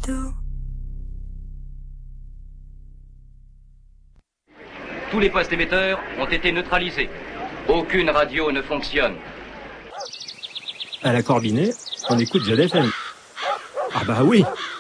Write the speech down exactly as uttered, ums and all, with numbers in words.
tout. Tous les postes émetteurs ont été neutralisés. Aucune radio ne fonctionne. À la Corbinet, on écoute Jazz F M. Ah bah oui,